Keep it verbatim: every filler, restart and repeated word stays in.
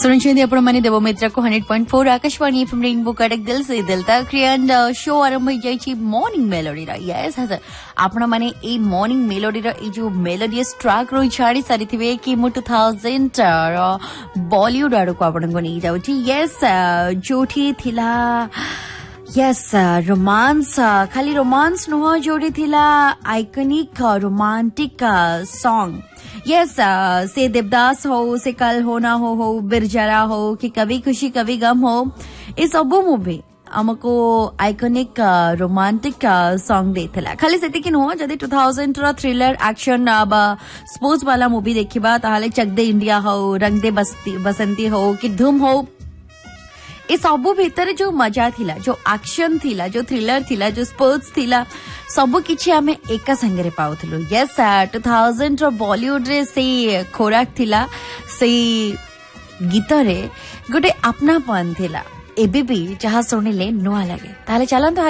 सुनिए आपण माने देवमित्र को hundred point four Akashvani FM rainbow Cuttack दिल से दिल तक एंड शो आरंभ हो जाई मॉर्निंग मेलोडी रा यस हस आपण माने ए मॉर्निंग मेलोडी रा ए जो मेलोडियस ट्रैक रोई छाड़ी सारिथिबे कि मु टू थाउजेंड बॉलीवुड आड़ को आपण को नहीं जाउची यस जोठी थिला यस रोमांस खाली रोमांस नुह जोड़ी थिला आइकनिक रोमांटिक सॉन्ग यस से देवदास हो से कल हो ना हो हो बिरजरा हो कि कभी खुशी कभी गम हो ये सब मूवी हमको आइकनिक रोमांटिक सॉन्ग देथिला खाली सेति कि नुह जदि टू थाउजेंड रा थ्रिलर एक्शन स्पोर्ट्स वाला मूवी देखिबा ताले चक दे इंडिया हो रंग दे बस्ती बसंती हो कि धूम हो ए सबु भितर जो मजा थिला जो एक्शन थिला जो थ्रिलर थिला जो स्पोर्ट्स थिला सबु किछि आमे एका संगे रे पाउथलो यस टू थाउजेंड रो बॉलीवुड रे से खोराक थिला से गीत रे गोटे अपनापन थिला एबे भी जहा सुनिले नुआ लागे ताले चलन